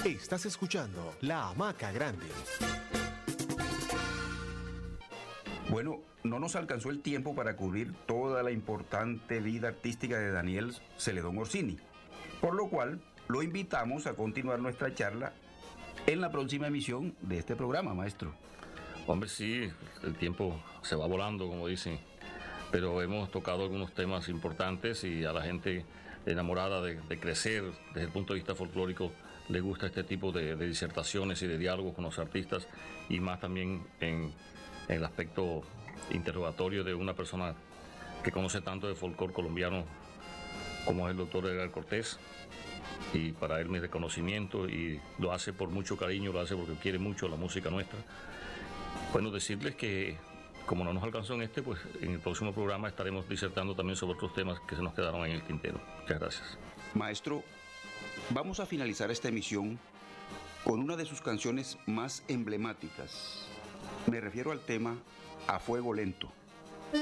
Estás escuchando La Hamaca Grande. Bueno, no nos alcanzó el tiempo para cubrir toda la importante vida artística de Daniel Celedón Orsini, por lo cual lo invitamos a continuar nuestra charla en la próxima emisión de este programa, maestro. Hombre, sí, el tiempo se va volando, como dicen, pero hemos tocado algunos temas importantes y a la gente enamorada de crecer desde el punto de vista folclórico le gusta este tipo de disertaciones y de diálogos con los artistas, y más también en el aspecto interrogatorio de una persona que conoce tanto de folclore colombiano como es el doctor Edgar Cortés. Y para él mi reconocimiento, y lo hace por mucho cariño, lo hace porque quiere mucho la música nuestra. Bueno, decirles que como no nos alcanzó en pues en el próximo programa estaremos disertando también sobre otros temas que se nos quedaron en el tintero. Muchas gracias. Maestro, vamos a finalizar esta emisión con una de sus canciones más emblemáticas. Me refiero al tema A Fuego Lento.